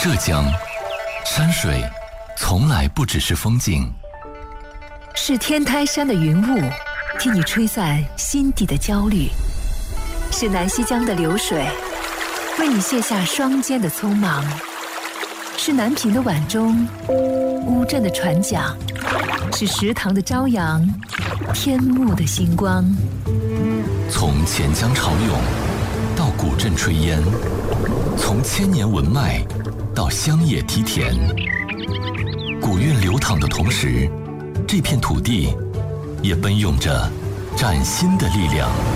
浙江，山水从来不只是风景， 是天台山的云雾，替你吹散心底的焦虑；是南溪江的流水，为你卸下双肩的匆忙；是南屏的晚钟，乌镇的船桨；是石塘的朝阳，天幕的星光。 从钱江潮涌到古镇炊烟，从千年文脉到乡野梯田，古韵流淌的同时，这片土地也奔涌着崭新的力量。